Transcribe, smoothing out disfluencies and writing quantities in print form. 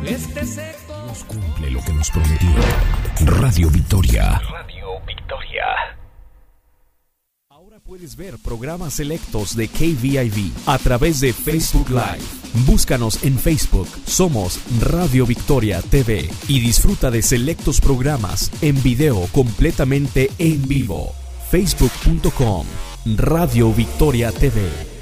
Nos cumple lo que nos prometió. Radio Victoria. Radio Victoria. Ahora puedes ver programas selectos de KVIV a través de Facebook Live. Búscanos en Facebook. Somos Radio Victoria TV y disfruta de selectos programas en video completamente en vivo. Facebook.com Radio Victoria TV.